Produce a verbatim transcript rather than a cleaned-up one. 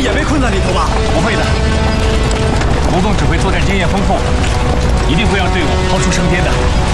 也被困在里头吧？ 不会的，吴总指挥作战经验丰富，一定会让队伍逃出升天的。